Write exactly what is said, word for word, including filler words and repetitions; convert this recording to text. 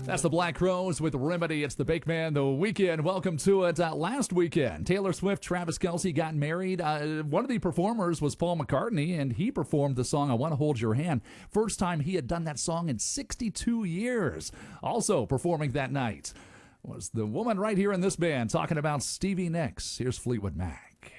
That's the Black Crowes with Remedy. It's the Big Man, the weekend. Welcome to it. Uh, last weekend, Taylor Swift, Travis Kelce got married. Uh, one of the performers was Paul McCartney, and he performed the song I Want to Hold Your Hand. First time he had done that song in sixty-two years. Also performing that night was the woman right here in this band talking about Stevie Nicks. Here's Fleetwood Mac.